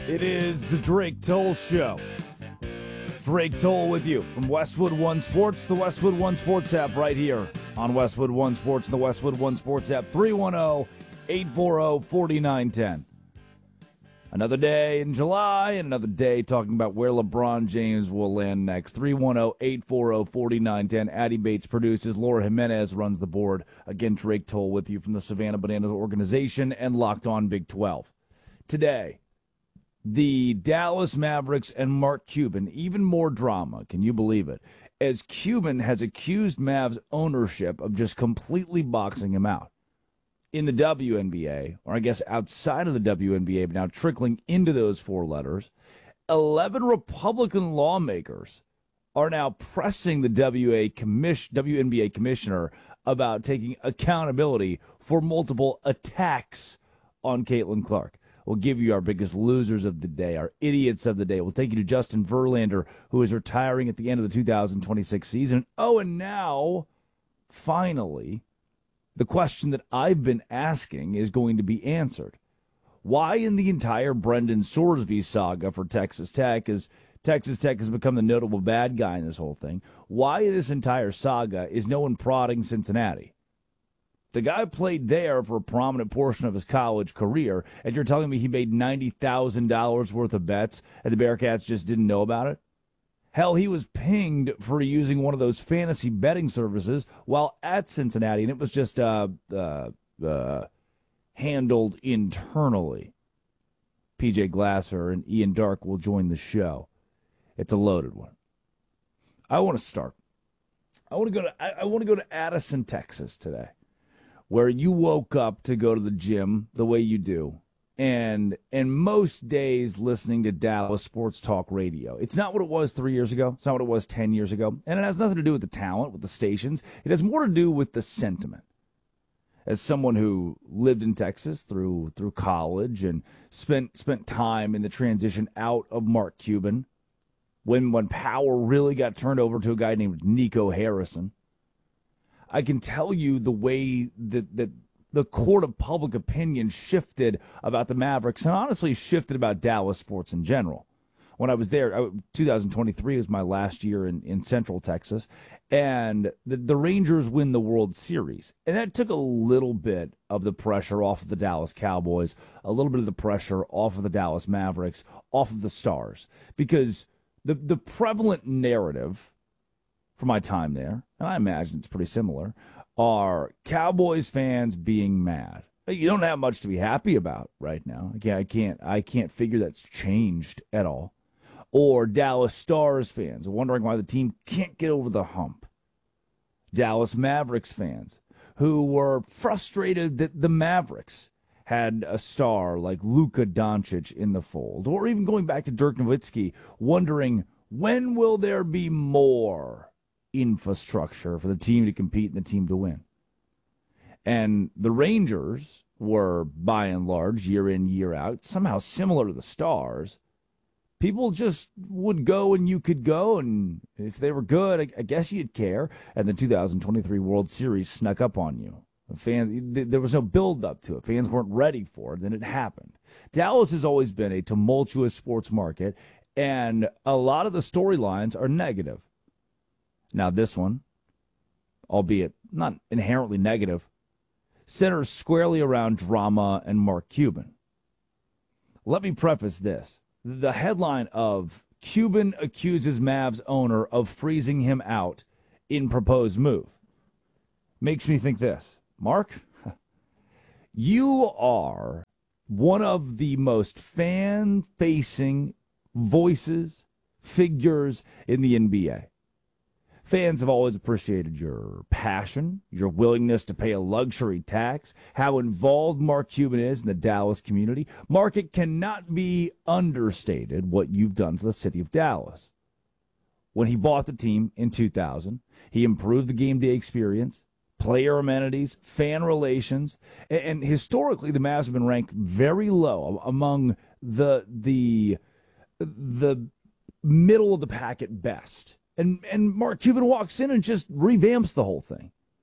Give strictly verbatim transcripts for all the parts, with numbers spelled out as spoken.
It is the Drake Toll Show. Drake Toll with you from Westwood One Sports, the Westwood One Sports app right here on Westwood One Sports and the Westwood One Sports app, three one zero, eight four zero, four nine one zero. Another day in July and another day talking about where LeBron James will land next. three one zero, eight four zero, four nine one zero. Addie Bates produces. Laura Jimenez runs the board. Again, Drake Toll with you from the Savannah Bananas organization and Locked On Big twelve. Today, the Dallas Mavericks and Mark Cuban, even more drama, can you believe it, as Cuban has accused Mavs ownership of just completely boxing him out. In the W N B A, or I guess outside of the W N B A, but now trickling into those four letters, eleven Republican lawmakers are now pressing the W A commission, W N B A commissioner about taking accountability for multiple attacks on Caitlin Clark. We'll give you our biggest losers of the day, our idiots of the day. We'll take you to Justin Verlander, who is retiring at the end of the two thousand twenty-six season. Oh, and now, finally, the question that I've been asking is going to be answered. Why in the entire Brendan Sorsby saga for Texas Tech, as Texas Tech has become the notable bad guy in this whole thing, why in this entire saga is no one prodding Cincinnati? The guy played there for a prominent portion of his college career, and you're telling me he made ninety thousand dollars worth of bets and the Bearcats just didn't know about it? Hell, he was pinged for using one of those fantasy betting services while at Cincinnati, and it was just uh, uh, uh, handled internally. P J Glasser and Ian Dark will join the show. It's a loaded one. I want to start. I want to go to I, I want to go to Addison, Texas today, where you woke up to go to the gym the way you do, and and most days listening to Dallas Sports Talk Radio. It's not what it was three years ago. It's not what it was ten years ago. And it has nothing to do with the talent, with the stations. It has more to do with the sentiment. As someone who lived in Texas through through college and spent spent time in the transition out of Mark Cuban, when when power really got turned over to a guy named Nico Harrison, I can tell you the way that, that the court of public opinion shifted about the Mavericks and honestly shifted about Dallas sports in general. When I was there, I, twenty twenty-three was my last year in, in Central Texas, and the, the Rangers win the World Series. And that took a little bit of the pressure off of the Dallas Cowboys, a little bit of the pressure off of the Dallas Mavericks, off of the Stars. Because the the prevalent narrative for my time there, and I imagine it's pretty similar, are Cowboys fans being mad. You don't have much to be happy about right now. Again, I can't I can't figure that's changed at all. Or Dallas Stars fans wondering why the team can't get over the hump. Dallas Mavericks fans who were frustrated that the Mavericks had a star like Luka Doncic in the fold. Or even going back to Dirk Nowitzki, wondering when will there be more infrastructure for the team to compete and the team to win. And the Rangers were, by and large, year in, year out, somehow similar to the Stars. People just would go and you could go, and if they were good, I, I guess you'd care. And the two thousand twenty-three World Series snuck up on you. The fan, there was no build-up to it. Fans weren't ready for it, then it happened. Dallas has always been a tumultuous sports market, and a lot of the storylines are negative. Now this one, albeit not inherently negative, centers squarely around drama and Mark Cuban. Let me preface this. The headline of Cuban accuses Mavs owner of freezing him out in proposed move makes me think this. Mark, you are one of the most fan-facing voices, figures in the N B A. Fans have always appreciated your passion, your willingness to pay a luxury tax, how involved Mark Cuban is in the Dallas community. Mark, it cannot be understated what you've done for the city of Dallas. When he bought the team in two thousand, he improved the game day experience, player amenities, fan relations, and historically the Mavs have been ranked very low among the the the middle of the pack at best. And and Mark Cuban walks in and just revamps the whole thing.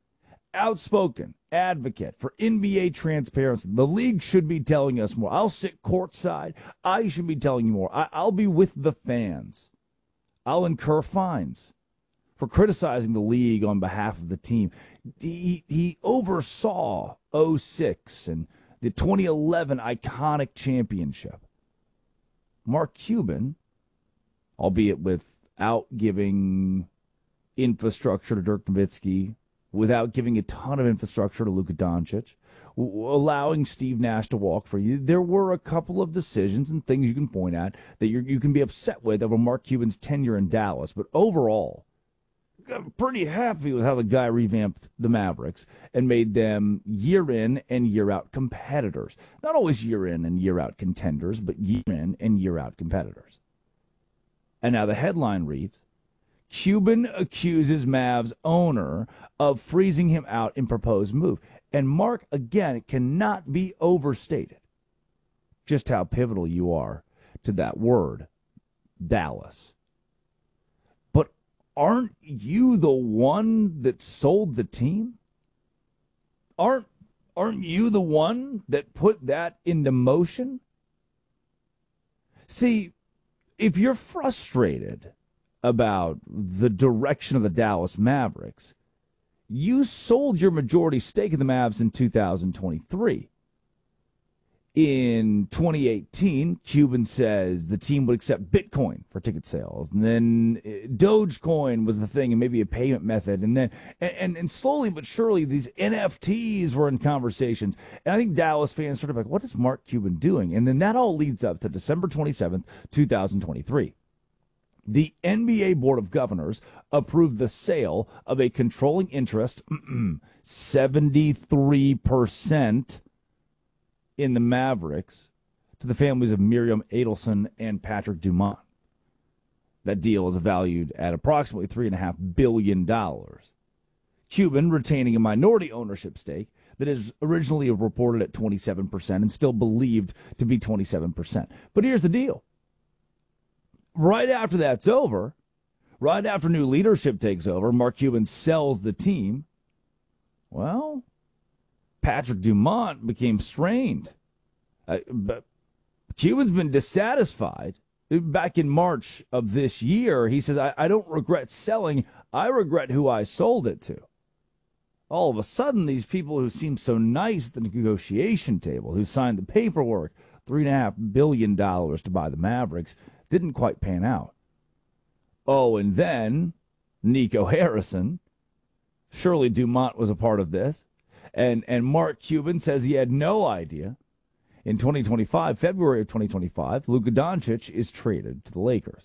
outspoken advocate for N B A transparency. The league should be telling us more. I'll sit courtside. I should be telling you more. I, I'll be with the fans. I'll incur fines for criticizing the league on behalf of the team. He, he oversaw oh six and the twenty eleven iconic championship. Mark Cuban, albeit without giving infrastructure to Dirk Nowitzki, without giving a ton of infrastructure to Luka Doncic, w- allowing Steve Nash to walk for you, there were a couple of decisions and things you can point at that you're, you can be upset with over Mark Cuban's tenure in Dallas. But overall, I'm pretty happy with how the guy revamped the Mavericks and made them year in and year out competitors. Not always year in and year out contenders, but year in and year out competitors. And now the headline reads, Cuban accuses Mavs owner of freezing him out in proposed move. And Mark, again, it cannot be overstated just how pivotal you are to that word, Dallas. But aren't you the one that sold the team? Aren't aren't you the one that put that into motion? See, if you're frustrated about the direction of the Dallas Mavericks, you sold your majority stake in the Mavs in two thousand twenty-three. In twenty eighteen, Cuban says the team would accept Bitcoin for ticket sales. And then Dogecoin was the thing and maybe a payment method. And then and, and slowly but surely these N F Ts were in conversations. And I think Dallas fans sort of like, what is Mark Cuban doing? And then that all leads up to December twenty-seventh, twenty twenty-three. The N B A Board of Governors approved the sale of a controlling interest, seventy-three percent in the Mavericks, to the families of Miriam Adelson and Patrick Dumont. That deal is valued at approximately three point five billion dollars. Cuban retaining a minority ownership stake that is originally reported at twenty-seven percent and still believed to be twenty-seven percent. But here's the deal. Right after that's over, right after new leadership takes over, Mark Cuban sells the team. Well, Patrick Dumont became strained. Uh, but Cuban's been dissatisfied. Back in March of this year, he says, I, I don't regret selling. I regret who I sold it to. All of a sudden, these people who seemed so nice at the negotiation table, who signed the paperwork, three point five billion dollars to buy the Mavericks, didn't quite pan out. Oh, and then Nico Harrison. Surely Dumont was a part of this. And and Mark Cuban says he had no idea. In twenty twenty-five, February of twenty twenty-five, Luka Doncic is traded to the Lakers.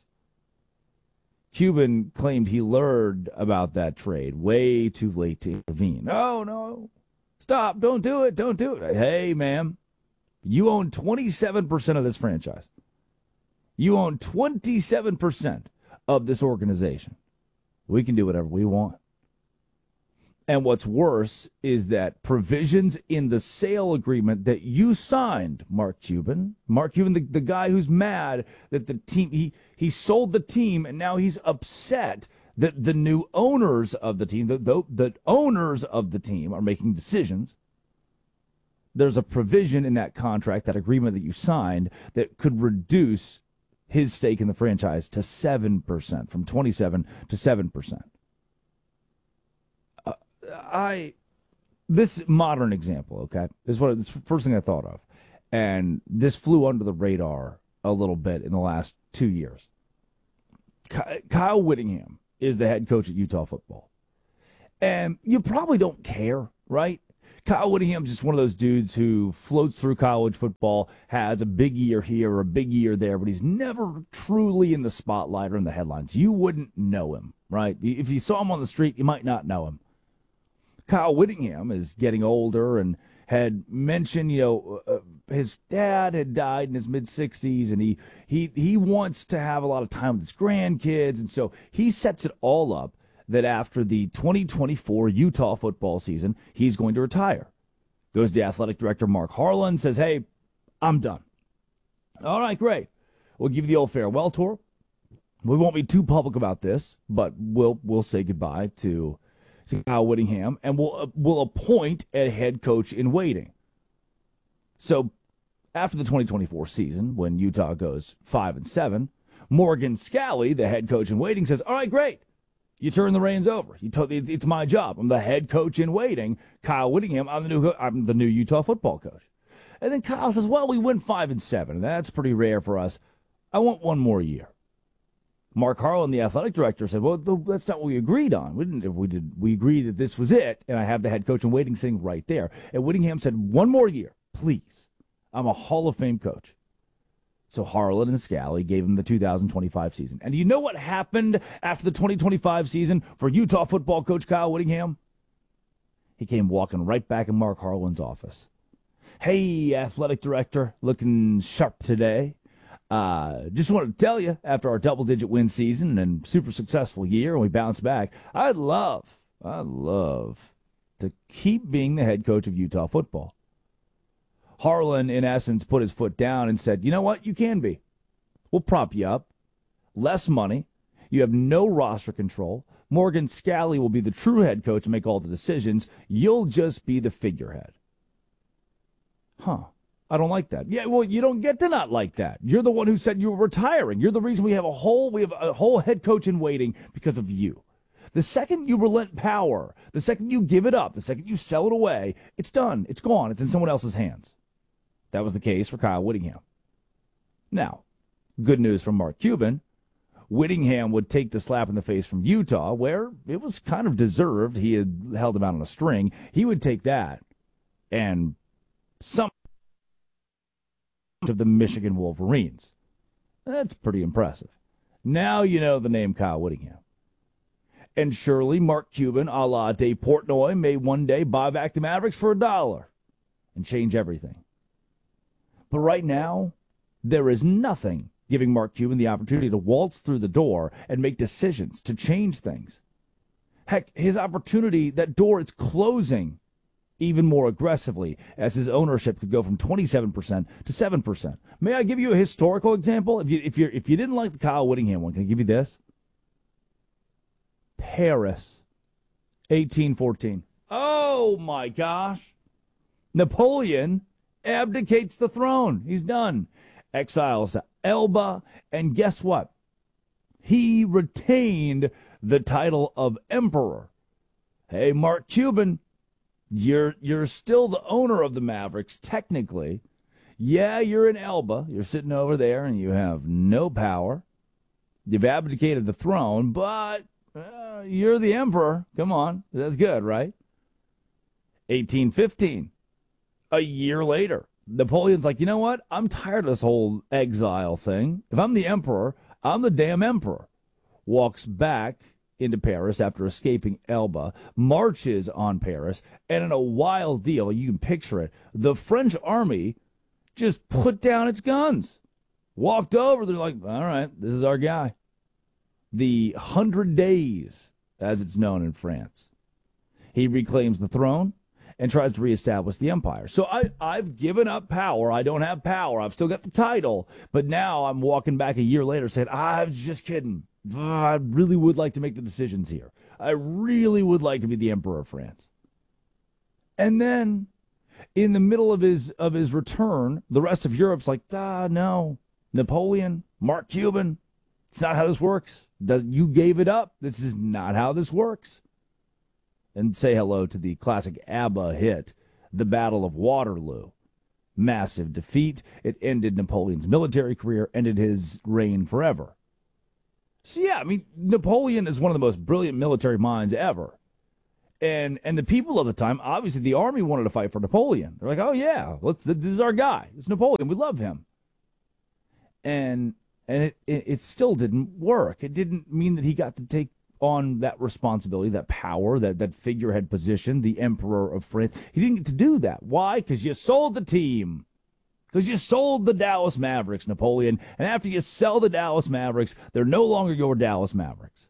Cuban claimed he learned about that trade way too late to intervene. No, no. Stop. Don't do it. Don't do it. Hey, ma'am, you own twenty-seven percent of this franchise. You own twenty-seven percent of this organization. We can do whatever we want. And what's worse is that provisions in the sale agreement that you signed, Mark Cuban, Mark Cuban, the, the guy who's mad that the team, he, he sold the team and now he's upset that the new owners of the team, the, the, the owners of the team are making decisions. There's a provision in that contract, that agreement that you signed, that could reduce his stake in the franchise to seven percent, from twenty-seven to seven percent. Uh, I, this modern example, okay, this is what this is the first thing I thought of. And this flew under the radar a little bit in the last two years. Kyle Whittingham is the head coach at Utah football. And you probably don't care, right? Kyle Whittingham's just one of those dudes who floats through college football, has a big year here or a big year there, but he's never truly in the spotlight or in the headlines. You wouldn't know him, right? If you saw him on the street, you might not know him. Kyle Whittingham is getting older and had mentioned, you know, uh, his dad had died in his mid-sixties, and he, he, he wants to have a lot of time with his grandkids, and so he sets it all up that after the twenty twenty-four Utah football season, he's going to retire. Goes to athletic director Mark Harlan, says, hey, I'm done. All right, great. We'll give you the old farewell tour. We won't be too public about this, but we'll we'll say goodbye to to Kyle Whittingham and will uh, will appoint a head coach in waiting. So after the twenty twenty-four season, when Utah goes five and seven, Morgan Scalley, the head coach in waiting, says, "All right, great. You turn the reins over. You told it's my job. I'm the head coach in waiting. Kyle Whittingham, I'm the new I'm the new Utah football coach." And then Kyle says, "Well, we went five and seven. That's pretty rare for us. I want one more year." Mark Harlan, the athletic director, said, "Well, that's not what we agreed on. We didn't. We did. We agreed that this was it." And I have the head coach in waiting sitting right there. And Whittingham said, "One more year, please. I'm a Hall of Fame coach." So Harlan and Scalley gave him the two thousand twenty-five season. And do you know what happened after the twenty twenty-five season for Utah football coach Kyle Whittingham? He came walking right back in Mark Harlan's office. "Hey, athletic director, looking sharp today. Uh, just wanted to tell you, after our double-digit win season and super successful year, and we bounced back, I'd love, I'd love to keep being the head coach of Utah football." Harlan, in essence, put his foot down and said, "You know what? You can be. We'll prop you up. Less money. You have no roster control. Morgan Scalley will be the true head coach and make all the decisions. You'll just be the figurehead." Huh. I don't like that. Yeah, well, you don't get to not like that. You're the one who said you were retiring. You're the reason we have a whole we have a whole head coach in waiting because of you. The second you relent power, the second you give it up, the second you sell it away, it's done. It's gone. It's in someone else's hands. That was the case for Kyle Whittingham. Now, good news from Mark Cuban. Whittingham would take the slap in the face from Utah, where it was kind of deserved. He had held him out on a string. He would take that and some of the Michigan Wolverines. That's pretty impressive. Now you know the name Kyle Whittingham. And surely Mark Cuban, a la Dave Portnoy, may one day buy back the Mavericks for a dollar and change everything. But right now, there is nothing giving Mark Cuban the opportunity to waltz through the door and make decisions to change things. Heck, his opportunity, that door, it's closing even more aggressively, as his ownership could go from twenty-seven percent to seven percent. May I give you a historical example? If you if you if you didn't like the Kyle Whittingham one, can I give you this? Paris, eighteen fourteen. Oh my gosh. Napoleon abdicates the throne. He's done. Exiles to Elba, and guess what? He retained the title of emperor. Hey, Mark Cuban, You're you're still the owner of the Mavericks, technically. Yeah, you're in Elba. You're sitting over there, and you have no power. You've abdicated the throne, but uh, you're the emperor. Come on. That's good, right? eighteen fifteen. A year later, Napoleon's like, you know what? I'm tired of this whole exile thing. If I'm the emperor, I'm the damn emperor. Walks back into Paris after escaping Elba, marches on Paris, and in a wild deal, you can picture it, the French army just put down its guns, walked over, they're like, all right, this is our guy. The Hundred Days, as it's known in France. He reclaims the throne and tries to reestablish the empire. So I, I've given up power. I don't have power. I've still got the title, but now I'm walking back a year later saying, I was just kidding. I really would like to make the decisions here. I really would like to be the emperor of France. And then, in the middle of his of his return, the rest of Europe's like, ah, no, Napoleon, Mark Cuban, it's not how this works. Does you gave it up. This is not how this works. And say hello to the classic ABBA hit, The Battle of Waterloo. Massive defeat. It ended Napoleon's military career, ended his reign forever. So, yeah, I mean, Napoleon is one of the most brilliant military minds ever. And and the people of the time, obviously, the army wanted to fight for Napoleon. They're like, oh, yeah, let's. This is our guy. It's Napoleon. We love him. And and it, it, it still didn't work. It didn't mean that he got to take on that responsibility, that power, that, that figurehead position, the emperor of France. He didn't get to do that. Why? Because you sold the team. Because you sold the Dallas Mavericks, Napoleon. And after you sell the Dallas Mavericks, they're no longer your Dallas Mavericks.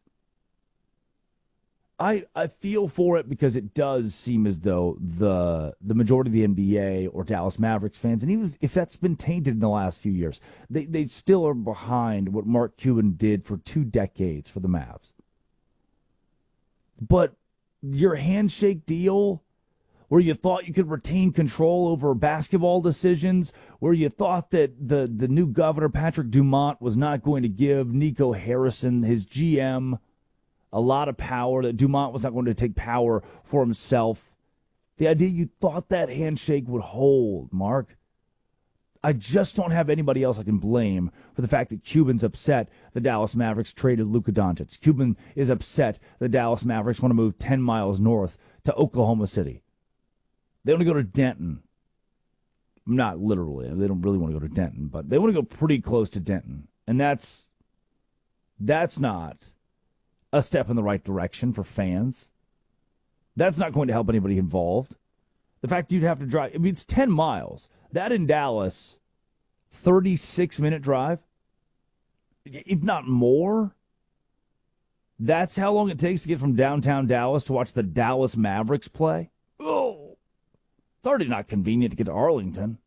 I I feel for it because it does seem as though the the majority of the N B A or Dallas Mavericks fans, and even if that's been tainted in the last few years, they, they still are behind what Mark Cuban did for two decades for the Mavs. But your handshake deal where you thought you could retain control over basketball decisions, where you thought that the, the new governor, Patrick Dumont, was not going to give Nico Harrison, his G M, a lot of power, that Dumont was not going to take power for himself. The idea you thought that handshake would hold, Mark. I just don't have anybody else I can blame for the fact that Cuban's upset the Dallas Mavericks traded Luka Doncic. Cuban is upset the Dallas Mavericks want to move ten miles north to Oklahoma City. They want to go to Denton. Not literally. They don't really want to go to Denton, but they want to go pretty close to Denton. And that's that's not a step in the right direction for fans. That's not going to help anybody involved. The fact you'd have to drive, I mean, it's ten miles. That in Dallas, thirty-six minute drive, if not more. That's how long it takes to get from downtown Dallas to watch the Dallas Mavericks play. Oh, it's already not convenient to get to Arlington.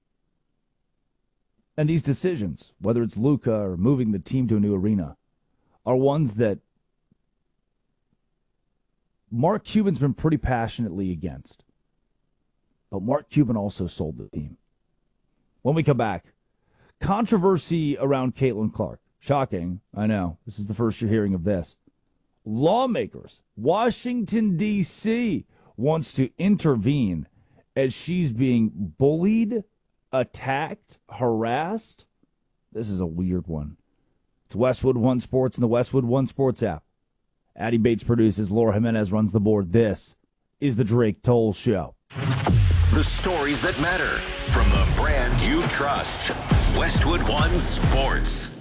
And these decisions, whether it's Luka or moving the team to a new arena, are ones that Mark Cuban's been pretty passionately against. But Mark Cuban also sold the team. When we come back, controversy around Caitlin Clark. Shocking, I know. This is the first you're hearing of this. Lawmakers, Washington, D C, wants to intervene as she's being bullied, attacked, harassed. This is a weird one. It's Westwood One Sports and the Westwood One Sports app. Addie Bates produces. Laura Jimenez runs the board. This is the Drake Toll Show. The stories that matter from the brand you trust. Westwood One Sports.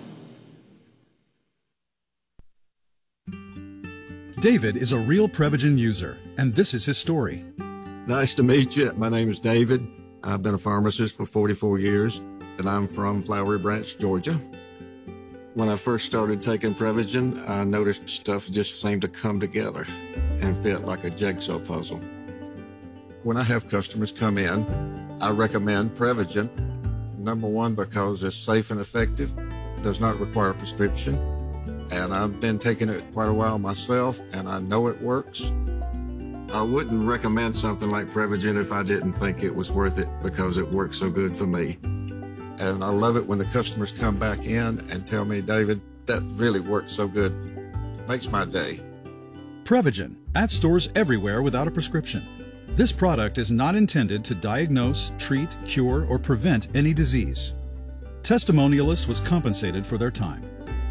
David is a real Prevagen user, and this is his story. Nice to meet you. My name is David. I've been a pharmacist for forty-four years, and I'm from Flowery Branch, Georgia. When I first started taking Prevagen, I noticed stuff just seemed to come together and fit like a jigsaw puzzle. When I have customers come in, I recommend Prevagen. Number one, because it's safe and effective, does not require a prescription, and I've been taking it quite a while myself, and I know it works. I wouldn't recommend something like Prevagen if I didn't think it was worth it because it works so good for me. And I love it when the customers come back in and tell me, David, that really worked so good. Makes my day. Prevagen, at stores everywhere without a prescription. This product is not intended to diagnose, treat, cure, or prevent any disease. Testimonialist was compensated for their time.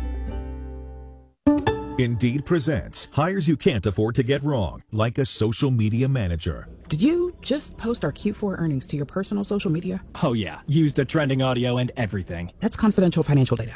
Indeed presents hires you can't afford to get wrong, like a social media manager. Did you just post our Q four earnings to your personal social media? Oh yeah, used the trending audio and everything. That's confidential financial data.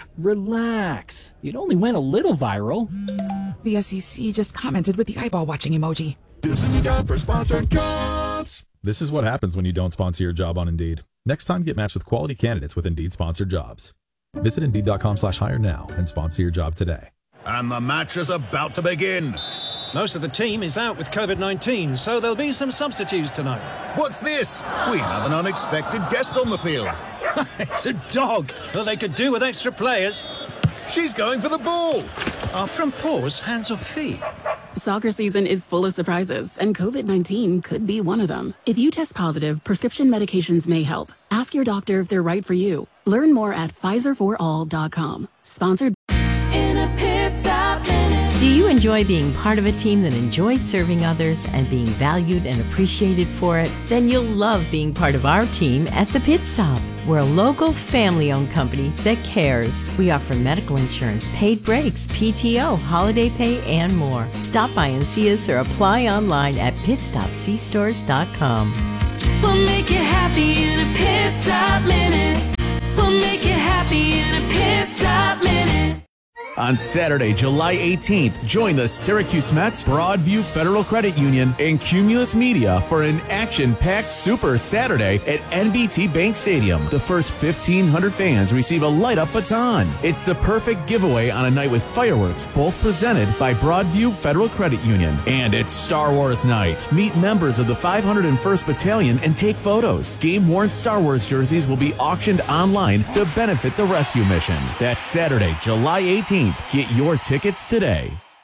Relax. It only went a little viral. The S E C just commented with the eyeball watching emoji. This is a job for sponsored jobs. This is what happens when you don't sponsor your job on Indeed. Next time, get matched with quality candidates with Indeed sponsored jobs. Visit Indeed.com slash hire now and sponsor your job today. And the match is about to begin. Most of the team is out with COVID nineteen, so there'll be some substitutes tonight. What's this? We have an unexpected guest on the field. It's a dog. Well, they could do with extra players. She's going for the ball. Are from paws, hands or feet? Soccer season is full of surprises, and COVID nineteen could be one of them. If you test positive, prescription medications may help. Ask your doctor if they're right for you. Learn more at Pfizer for all dot com. Sponsored in a pit stop minute. Do you enjoy being part of a team that enjoys serving others and being valued and appreciated for it? Then you'll love being part of our team at The Pit Stop. We're a local family-owned company that cares. We offer medical insurance, paid breaks, P T O, holiday pay, and more. Stop by and see us or apply online at pit stop c stores dot com. We'll make you happy in a pit stop minute. We'll make you happy in a pit stop minute. On Saturday, July eighteenth, join the Syracuse Mets, Broadview Federal Credit Union, and Cumulus Media for an action-packed Super Saturday at N B T Bank Stadium. The first fifteen hundred fans receive a light-up baton. It's the perfect giveaway on a night with fireworks, both presented by Broadview Federal Credit Union. And it's Star Wars night. Meet members of the five hundred first Battalion and take photos. Game-worn Star Wars jerseys will be auctioned online to benefit the rescue mission. That's Saturday, July eighteenth. Get your tickets today.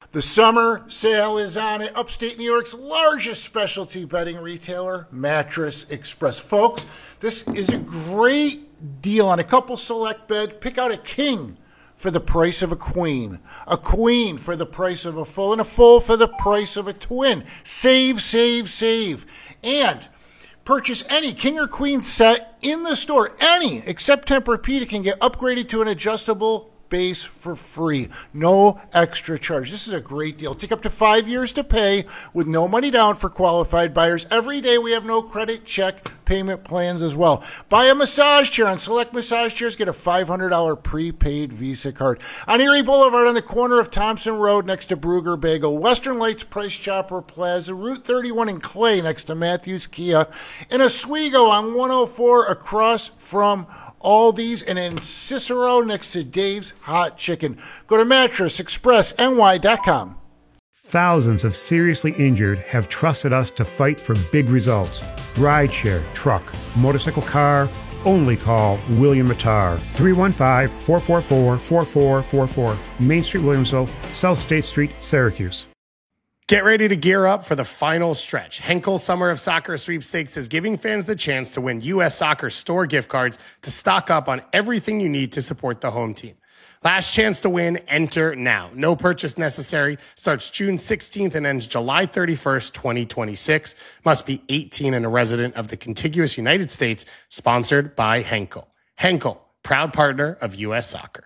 The summer sale is on at upstate New York's largest specialty bedding retailer, Mattress Express. Folks, this is a great deal on a couple select beds. Pick out a king for the price of a queen, a queen for the price of a full, and a full for the price of a twin. Save, save, save. And purchase any king or queen set in the store, any, except Tempur-Pedic, can get upgraded to an adjustable base for free. No extra charge. This is a great deal. Take up to five years to pay with no money down for qualified buyers. Every day we have no credit check payment plans as well. Buy a massage chair on select massage chairs. Get a five hundred dollars prepaid Visa card. On Erie Boulevard on the corner of Thompson Road next to Brugger Bagel. Western Lights Price Chopper Plaza. Route thirty-one in Clay next to Matthews Kia. In Oswego on one oh four across from Aldi's, and in Cicero next to Dave's Hot Chicken. Go to mattress express N Y dot com. Thousands of seriously injured have trusted us to fight for big results. Rideshare, truck, motorcycle, car. Only call William Mattar. three one five, four four four, four four four four. Main Street, Williamsville, South State Street, Syracuse. Get ready to gear up for the final stretch. Henkel Summer of Soccer Sweepstakes is giving fans the chance to win U S Soccer store gift cards to stock up on everything you need to support the home team. Last chance to win, enter now. No purchase necessary. Starts June sixteenth and ends July thirty-first, twenty twenty-six. Must be eighteen and a resident of the contiguous United States. Sponsored by Henkel. Henkel, proud partner of U S Soccer.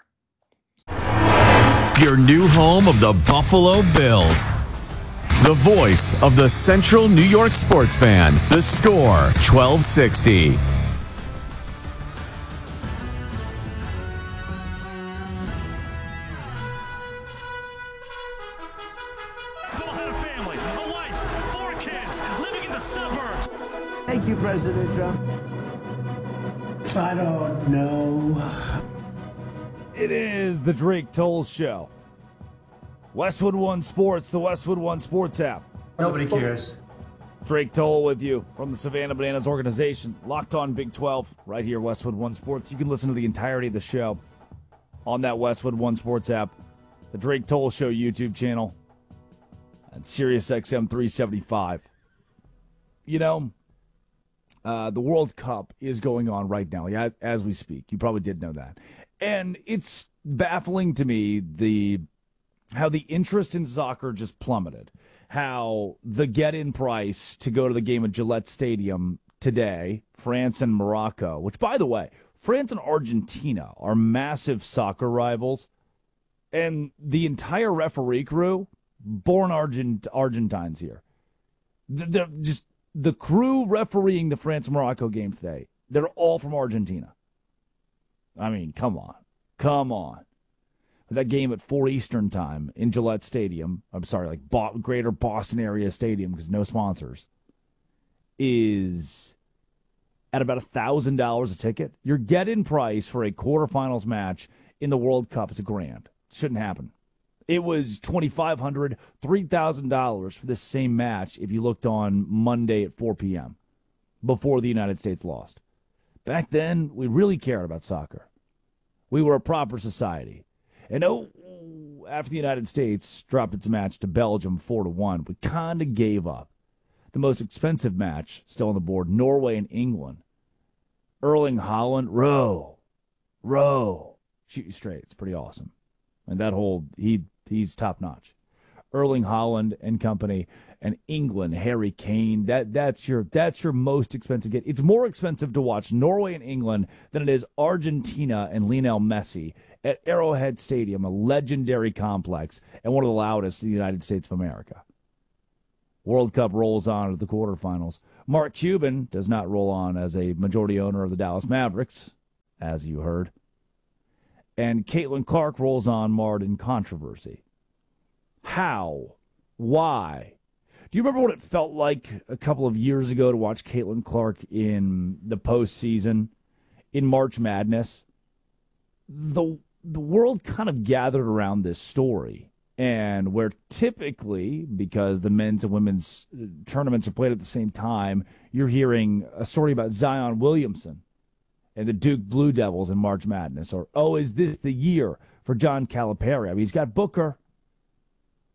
Your new home of the Buffalo Bills. The voice of the Central New York sports fan. The Score, twelve sixty. Thank you, President Trump. I don't know. It is the Drake Toll Show. Westwood One Sports, the Westwood One Sports app. Nobody cares. Drake Toll with you from the Savannah Bananas organization. Locked on Big twelve, right here, Westwood One Sports. You can listen to the entirety of the show on that Westwood One Sports app, the Drake Toll Show YouTube channel, and Sirius X M three seventy-five. You know, uh, the World Cup is going on right now, yeah, as we speak. You probably did know that. And it's baffling to me the how the interest in soccer just plummeted. How the get-in price to go to the game at Gillette Stadium today, France and Morocco, which, by the way, France and Argentina are massive soccer rivals, and the entire referee crew, born Argent Argentines here. They're just the crew refereeing the France-Morocco game today, they're all from Argentina. I mean, come on. Come on. That game at four Eastern time in Gillette Stadium, I'm sorry, like Bo- Greater Boston area stadium because no sponsors, is at about one thousand dollars a ticket. Your get-in price for a quarterfinals match in the World Cup is a grand. Shouldn't happen. It was twenty-five hundred dollars, three thousand dollars for this same match if you looked on Monday at four p.m. before the United States lost. Back then, we really cared about soccer. We were a proper society. And oh, after the United States dropped its match to Belgium four to one, we kind of gave up. The most expensive match still on the board, Norway and England. Erling Haaland, row, row, shoot you straight. It's pretty awesome. And that whole, he he's top-notch. Erling Haaland and company, and England, Harry Kane. That that's your that's your most expensive get. It's more expensive to watch Norway and England than it is Argentina and Lionel Messi at Arrowhead Stadium, a legendary complex and one of the loudest in the United States of America. World Cup rolls on to the quarterfinals. Mark Cuban does not roll on as a majority owner of the Dallas Mavericks, as you heard. And Caitlin Clark rolls on marred in controversy. How? Why? Do you remember what it felt like a couple of years ago to watch Caitlin Clark in the postseason, in March Madness? The, the world kind of gathered around this story. And where typically, because the men's and women's tournaments are played at the same time, you're hearing a story about Zion Williamson and the Duke Blue Devils in March Madness. Or, oh, is this the year for John Calipari? I mean, he's got Booker.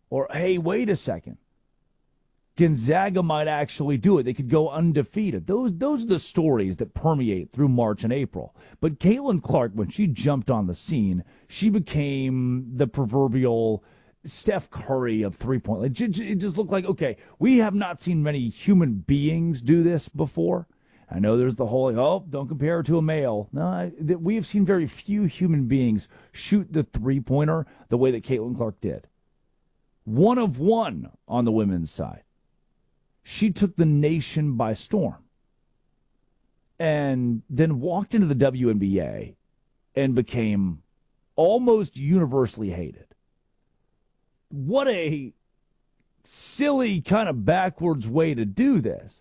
Or, hey, wait a second. Gonzaga might actually do it. They could go undefeated. Those those are the stories that permeate through March and April. But Caitlin Clark, when she jumped on the scene, she became the proverbial Steph Curry of three-point. Like, it just looked like, okay, we have not seen many human beings do this before. I know there's the whole, oh, don't compare her to a male. No, I, that we have seen very few human beings shoot the three-pointer the way that Caitlin Clark did. One of one on the women's side. She took the nation by storm and then walked into the W N B A and became almost universally hated. What a silly kind of backwards way to do this.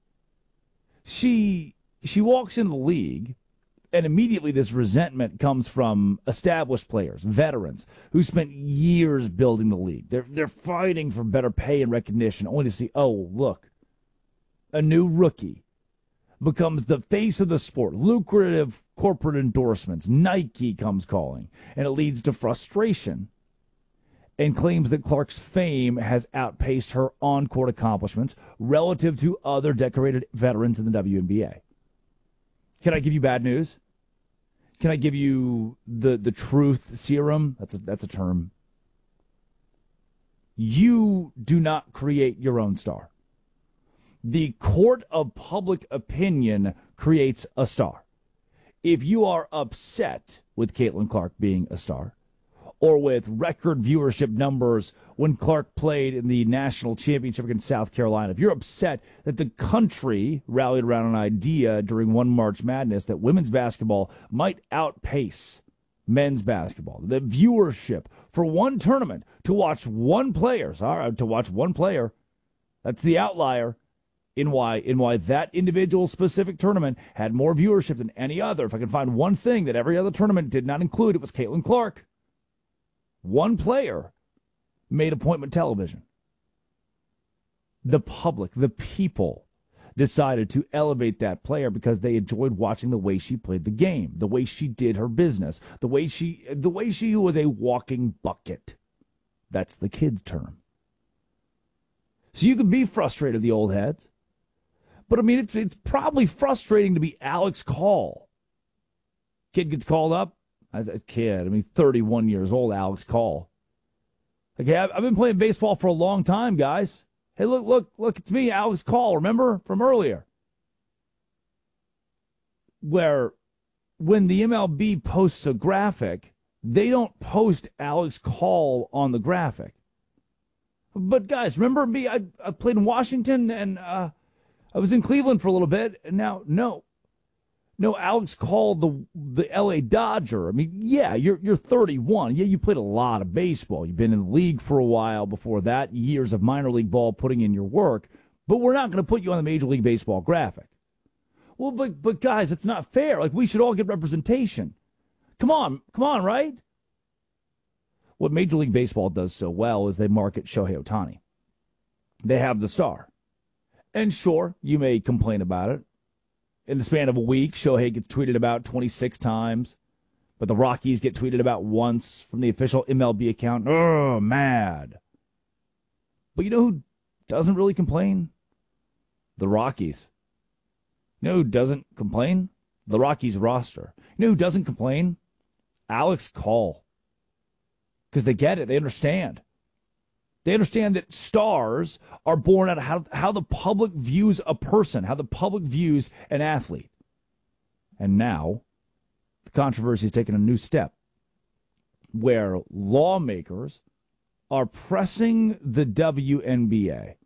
She she walks into the league, and immediately this resentment comes from established players, veterans, who spent years building the league. They're, they're fighting for better pay and recognition, only to see, oh, look, a new rookie becomes the face of the sport. Lucrative corporate endorsements. Nike comes calling, and it leads to frustration and claims that Clark's fame has outpaced her on-court accomplishments relative to other decorated veterans in the W N B A. Can I give you bad news? Can I give you the, the truth serum? That's a, that's a term. You do not create your own star. The court of public opinion creates a star. If you are upset with Caitlin Clark being a star, or with record viewership numbers when Clark played in the national championship against South Carolina, if you're upset that the country rallied around an idea during one March Madness that women's basketball might outpace men's basketball, the viewership for one tournament to watch one player, sorry, to watch one player, that's the outlier in why in why that individual specific tournament had more viewership than any other. If I can find one thing that every other tournament did not include, it was Caitlin Clark. One player made appointment television. The public, the people, decided to elevate that player because they enjoyed watching the way she played the game, the way she did her business, the way she the way she was a walking bucket. That's the kids' term. So you could be frustrated, the old heads. But, I mean, it's, it's probably frustrating to be Alex Call. Kid gets called up. As a kid, I mean, thirty-one years old, Alex Call. Okay, I've been playing baseball for a long time, guys. Hey, look, look, look, it's me, Alex Call, remember from earlier? Where when the M L B posts a graphic, they don't post Alex Call on the graphic. But, guys, remember me? I, I played in Washington, and uh, I was in Cleveland for a little bit, and now, no. No, Alex Call, the the L A Dodger. I mean, yeah, you're you're thirty-one. Yeah, you played a lot of baseball. You've been in the league for a while before that, years of minor league ball putting in your work. But we're not going to put you on the Major League Baseball graphic. Well, but but guys, it's not fair. Like, we should all get representation. Come on, come on, right? What Major League Baseball does so well is they market Shohei Ohtani. They have the star. And sure, you may complain about it. In the span of a week, Shohei gets tweeted about twenty-six times, but the Rockies get tweeted about once from the official M L B account. Oh, mad. But you know who doesn't really complain? The Rockies. You know who doesn't complain? The Rockies roster. You know who doesn't complain? Alex Call. Because they get it. They understand. They understand that stars are born out of how, how the public views a person, how the public views an athlete. And now, the controversy has taken a new step where lawmakers are pressing the W N B A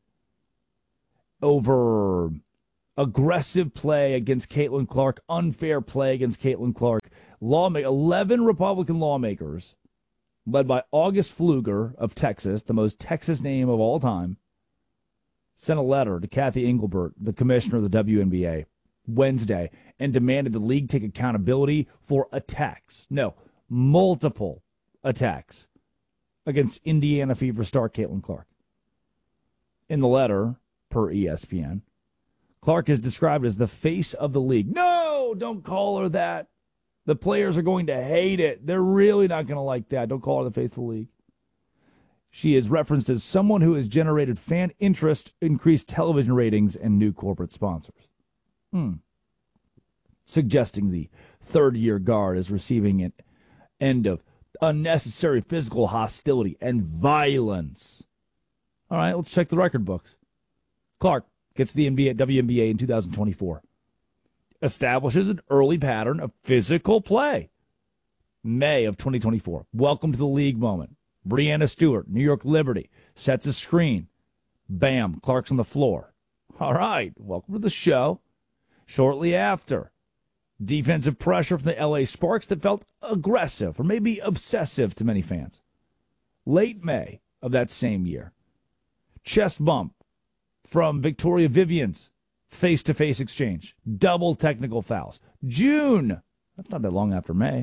over aggressive play against Caitlin Clark, unfair play against Caitlin Clark. Lawma- eleven Republican lawmakers, led by August Pfluger of Texas, the most Texas name of all time, sent a letter to Kathy Engelbert, the commissioner of the W N B A, Wednesday, and demanded the league take accountability for attacks. No, multiple attacks against Indiana Fever star Caitlin Clark. In the letter, per E S P N, Clark is described as the face of the league. No, don't call her that. The players are going to hate it. They're really not going to like that. Don't call her the face of the league. She is referenced as someone who has generated fan interest, increased television ratings, and new corporate sponsors. Hmm. Suggesting the third-year guard is receiving an end of unnecessary physical hostility and violence. All right, let's check the record books. Clark gets the N B A, W N B A in two thousand twenty-four. Establishes an early pattern of physical play. May of twenty twenty-four. Welcome to the league moment. Breanna Stewart, New York Liberty, sets a screen. Bam, Clark's on the floor. All right, welcome to the show. Shortly after, defensive pressure from the L A Sparks that felt aggressive or maybe obsessive to many fans. Late May of that same year, chest bump from Victoria Vivian's face-to-face exchange. Double technical fouls. June, that's not that long after May.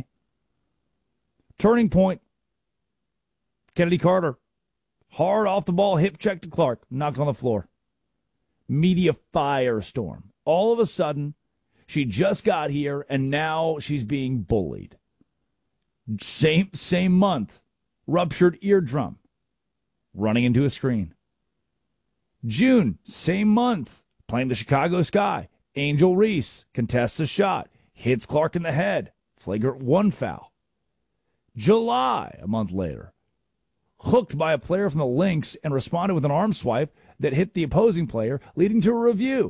Turning point, Kennedy Carter, hard off the ball, hip check to Clark, knocked on the floor. Media firestorm. All of a sudden, she just got here, and now she's being bullied. Same same month, ruptured eardrum, running into a screen. June, same month, playing the Chicago Sky. Angel Reese contests a shot, hits Clark in the head, flagrant one foul. July, a month later, hooked by a player from the Lynx and responded with an arm swipe that hit the opposing player, leading to a review.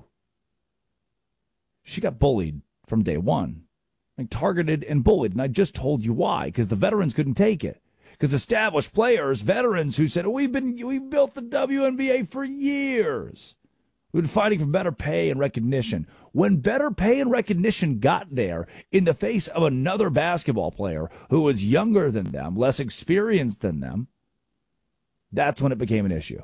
She got bullied from day one, like targeted and bullied, and I just told you why, because the veterans couldn't take it. Because established players, veterans who said, oh, we've been we built the W N B A for years. We've been fighting for better pay and recognition. When better pay and recognition got there in the face of another basketball player who was younger than them, less experienced than them, that's when it became an issue.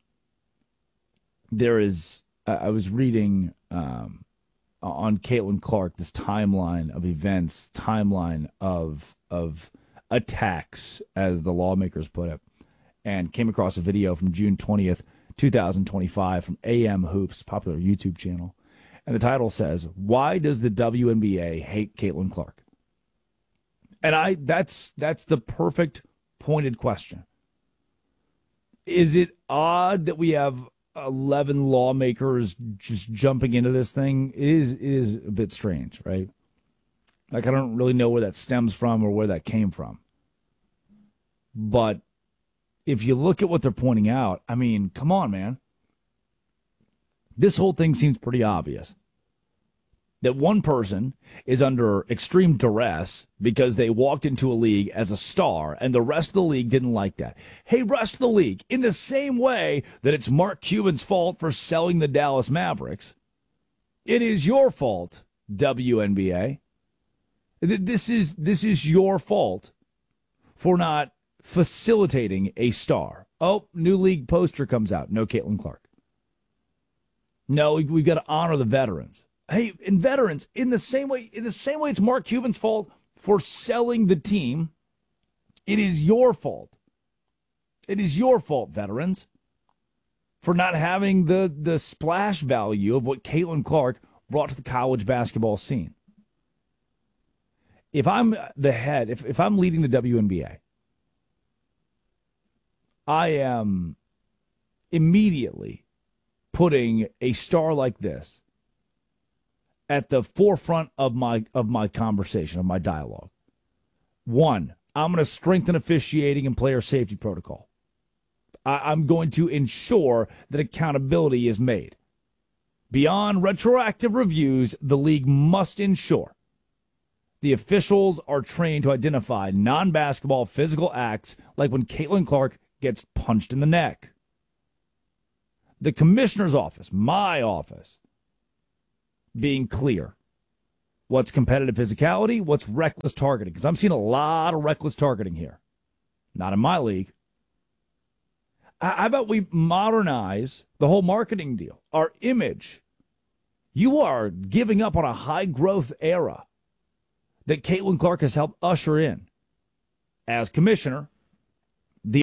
There is, uh, I was reading um, on Caitlin Clark, this timeline of events, timeline of of attacks, as the lawmakers put it, and came across a video from June twentieth, twenty twenty-five from A M Hoops, popular YouTube channel. And the title says, why does the W N B A hate Caitlin Clark? And I that's that's the perfect pointed question. Is it odd that we have eleven lawmakers just jumping into this thing? It is, it is a bit strange, right? Like, I don't really know where that stems from or where that came from. But if you look at what they're pointing out, I mean, come on, man. This whole thing seems pretty obvious. That one person is under extreme duress because they walked into a league as a star, and the rest of the league didn't like that. Hey, rest of the league, in the same way that it's Mark Cuban's fault for selling the Dallas Mavericks, it is your fault, W N B A. This is this is your fault for not facilitating a star. Oh, new league poster comes out. No Caitlin Clark. No, we've got to honor the veterans. Hey, and veterans, in the same way, in the same way it's Mark Cuban's fault for selling the team, it is your fault. It is your fault, veterans, for not having the, the splash value of what Caitlin Clark brought to the college basketball scene. If I'm the head, if, if I'm leading the W N B A, I am immediately putting a star like this at the forefront of my of my conversation, of my dialogue. One, I'm going to strengthen officiating and player safety protocol. I, I'm going to ensure that accountability is made. Beyond retroactive reviews, the league must ensure the officials are trained to identify non-basketball physical acts like when Caitlin Clark gets punched in the neck. The commissioner's office, my office, being clear. What's competitive physicality? What's reckless targeting? Because I'm seeing a lot of reckless targeting here. Not in my league. How about we modernize the whole marketing deal? Our image. You are giving up on a high-growth era that Caitlin Clark has helped usher in. As commissioner, the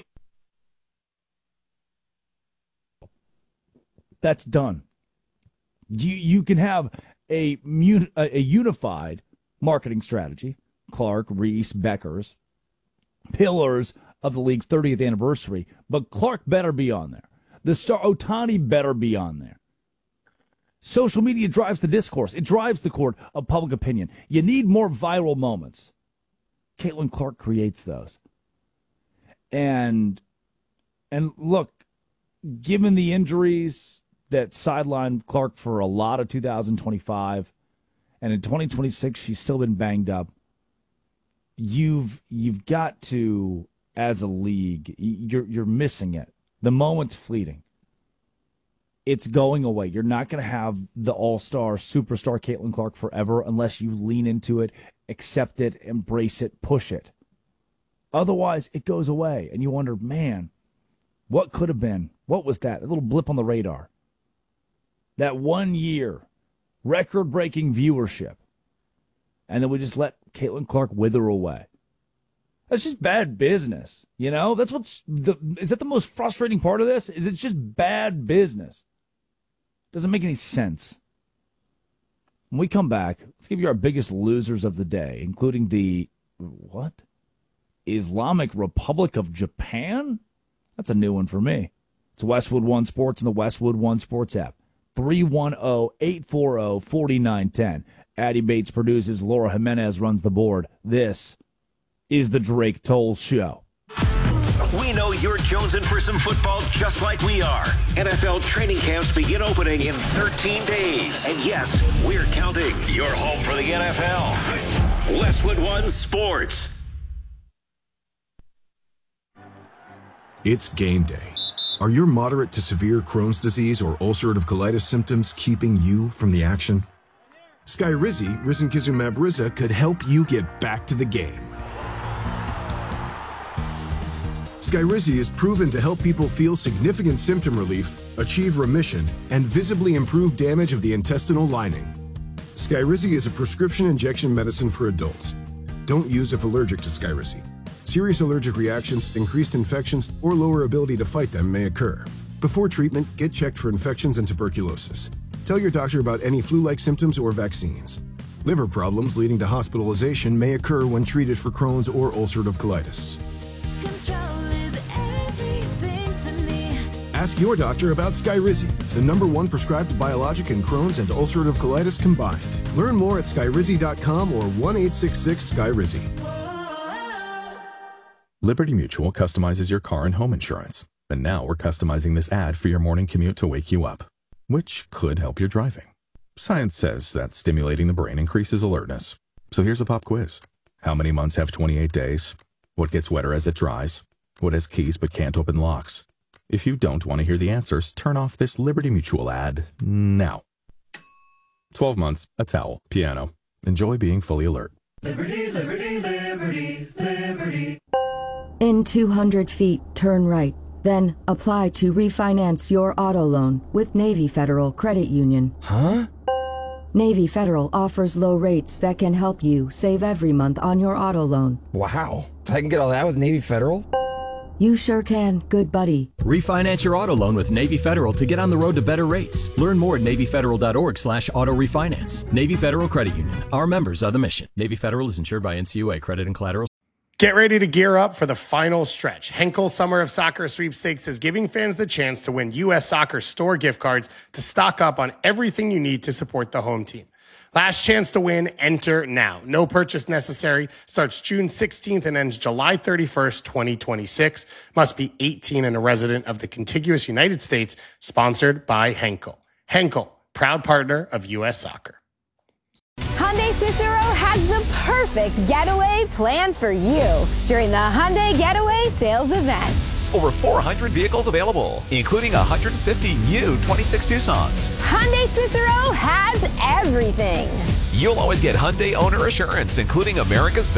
that's done. You you can have a a unified marketing strategy. Clark, Reese, Beckers, pillars of the league's thirtieth anniversary, but Clark better be on there. The star Ohtani better be on there. Social media drives the discourse. It drives the court of public opinion. You need more viral moments. Caitlin Clark creates those. And, and look, given the injuries that sidelined Clark for a lot of two thousand twenty-five, and in twenty twenty-six she's still been banged up, you've you've got to, as a league, you're you're missing it. The moment's fleeting. It's going away. You're not going to have the all-star, superstar Caitlin Clark forever unless you lean into it, accept it, embrace it, push it. Otherwise, it goes away, and you wonder, man, what could have been? What was that? A little blip on the radar. That one year, record-breaking viewership, and then we just let Caitlin Clark wither away. That's just bad business, you know? That's what's the is that the most frustrating part of this? Is it's just bad business. Doesn't make any sense. When we come back, let's give you our biggest losers of the day, including the what? Islamic Republic of Japan? That's a new one for me. It's Westwood One Sports and the Westwood One Sports app. three one zero, eight four zero, four nine one zero. Addie Bates produces. Laura Jimenez runs the board. This is the Drake Toll Show. We know you're jonesing for some football just like we are. N F L training camps begin opening in thirteen days. And yes, we're counting. You're home for the N F L. Westwood One Sports. It's game day. Are your moderate to severe Crohn's disease or ulcerative colitis symptoms keeping you from the action? Skyrizi, risankizumab Riza, could help you get back to the game. Skyrizi is proven to help people feel significant symptom relief, achieve remission, and visibly improve damage of the intestinal lining. Skyrizi is a prescription injection medicine for adults. Don't use if allergic to Skyrizi. Serious allergic reactions, increased infections, or lower ability to fight them may occur. Before treatment, get checked for infections and tuberculosis. Tell your doctor about any flu-like symptoms or vaccines. Liver problems leading to hospitalization may occur when treated for Crohn's or ulcerative colitis. Ask your doctor about Skyrizi, the number one prescribed biologic in Crohn's and ulcerative colitis combined. Learn more at skyrizi dot com or one eight six six Skyrizi. Liberty Mutual customizes your car and home insurance. And now we're customizing this ad for your morning commute to wake you up, which could help your driving. Science says that stimulating the brain increases alertness. So here's a pop quiz. How many months have twenty-eight days? What gets wetter as it dries? What has keys but can't open locks? If you don't want to hear the answers, turn off this Liberty Mutual ad now. twelve months, a towel, piano. Enjoy being fully alert. Liberty, liberty, liberty, liberty. In two hundred feet, turn right. Then apply to refinance your auto loan with Navy Federal Credit Union. Huh? Navy Federal offers low rates that can help you save every month on your auto loan. Wow. I can get all that with Navy Federal? You sure can, good buddy. Refinance your auto loan with Navy Federal to get on the road to better rates. Learn more at NavyFederal.org slash auto refinance. Navy Federal Credit Union. Our members are the mission. Navy Federal is insured by N C U A. Credit and collateral. Get ready to gear up for the final stretch. Henkel Summer of Soccer Sweepstakes is giving fans the chance to win U S Soccer store gift cards to stock up on everything you need to support the home team. Last chance to win, enter now. No purchase necessary. Starts June sixteenth and ends July thirty-first, twenty twenty-six. Must be eighteen and a resident of the contiguous United States. Sponsored by Henkel. Henkel, proud partner of U S Soccer. Hyundai Cicero has the perfect getaway planned for you during the Hyundai Getaway Sales Event. Over four hundred vehicles available, including one hundred fifty new twenty-six Tucsons. Hyundai Cicero has everything. You'll always get Hyundai Owner Assurance, including America's